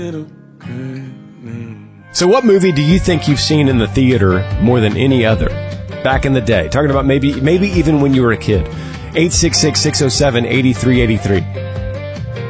So what movie do you think you've seen in the theater more than any other back in the day? Talking about maybe even when you were a kid. 866-607-8383.